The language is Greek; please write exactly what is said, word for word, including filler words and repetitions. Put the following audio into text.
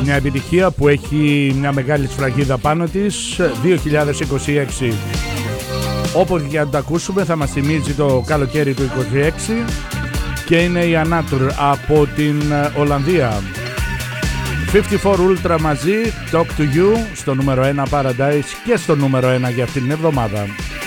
Μια επιτυχία που έχει μια μεγάλη σφραγίδα πάνω της, δύο χιλιάδες είκοσι έξι. Όπως για να το ακούσουμε θα μας θυμίζει το καλοκαίρι του είκοσι έξι και είναι η Anatour από την Ολλανδία. πενήντα τέσσερα Ultra μαζί, Talk to You, στο νούμερο ένα Paradise και στο νούμερο ένα για αυτήν την εβδομάδα.